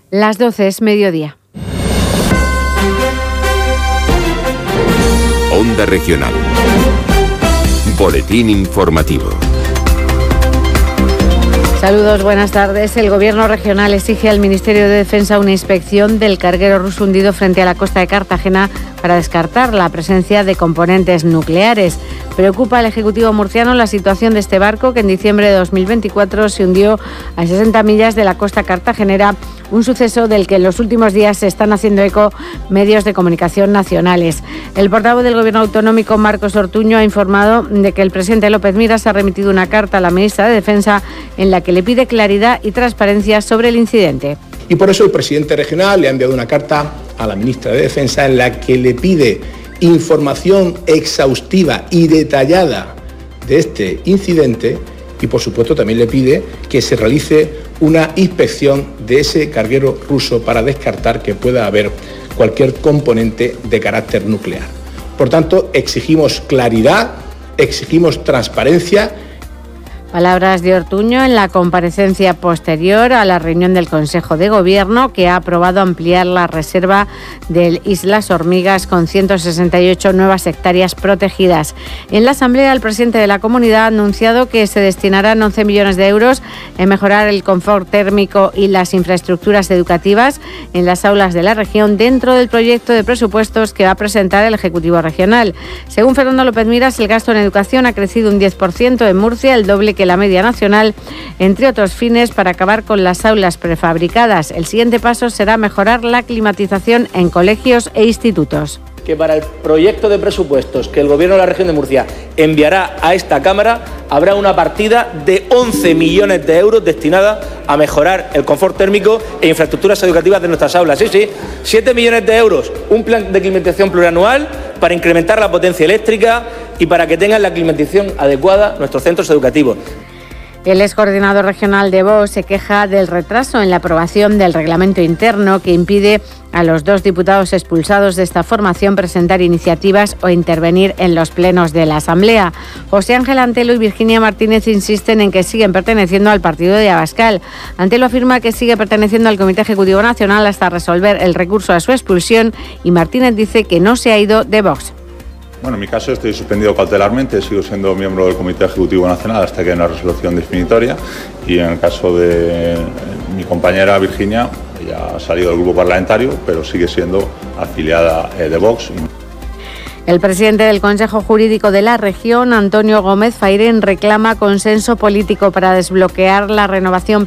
Las 12 es mediodía. Onda Regional. Boletín informativo. Saludos, buenas tardes. El Gobierno regional exige al Ministerio de Defensa una inspección del carguero ruso hundido frente a la costa de Cartagena para descartar la presencia de componentes nucleares. Preocupa al Ejecutivo murciano la situación de este barco que en diciembre de 2024 se hundió a 60 millas de la costa cartagenera, un suceso del que en los últimos días se están haciendo eco medios de comunicación nacionales. El portavoz del Gobierno autonómico, Marcos Ortuño, ha informado de que el presidente López Miras ha remitido una carta a la ministra de Defensa en la que le pide claridad y transparencia sobre el incidente. Y por eso el presidente regional le ha enviado una carta a la ministra de Defensa en la que le pide información exhaustiva y detallada de este incidente y, por supuesto, también le pide que se realice una inspección de ese carguero ruso para descartar que pueda haber cualquier componente de carácter nuclear. Por tanto, exigimos claridad, exigimos transparencia. Palabras de Ortuño en la comparecencia posterior a la reunión del Consejo de Gobierno, que ha aprobado ampliar la reserva de Islas Hormigas con 168 nuevas hectáreas protegidas. En la Asamblea, el presidente de la comunidad ha anunciado que se destinarán 11 millones de euros en mejorar el confort térmico y las infraestructuras educativas en las aulas de la región dentro del proyecto de presupuestos que va a presentar el Ejecutivo regional. Según Fernando López Miras, el gasto en educación ha crecido un 10% en Murcia, el doble que la media nacional, entre otros fines para acabar con las aulas prefabricadas. El siguiente paso será mejorar la climatización en colegios e institutos. Que para el proyecto de presupuestos que el Gobierno de la región de Murcia enviará a esta Cámara habrá una partida de 11 millones de euros destinada a mejorar el confort térmico e infraestructuras educativas de nuestras aulas. Sí, 7 millones de euros, un plan de climatización plurianual para incrementar la potencia eléctrica y para que tengan la climatización adecuada nuestros centros educativos. El excoordinador regional de Vox se queja del retraso en la aprobación del reglamento interno que impide a los 2 diputados expulsados de esta formación presentar iniciativas o intervenir en los plenos de la Asamblea. José Ángel Antelo y Virginia Martínez insisten en que siguen perteneciendo al partido de Abascal. Antelo afirma que sigue perteneciendo al Comité Ejecutivo Nacional hasta resolver el recurso a su expulsión y Martínez dice que no se ha ido de Vox. Bueno, en mi caso estoy suspendido cautelarmente, sigo siendo miembro del Comité Ejecutivo Nacional hasta que haya una resolución definitoria y en el caso de mi compañera Virginia, ella ha salido del grupo parlamentario, pero sigue siendo afiliada de Vox. El presidente del Consejo Jurídico de la región, Antonio Gómez Fairén, reclama consenso político para desbloquear la renovación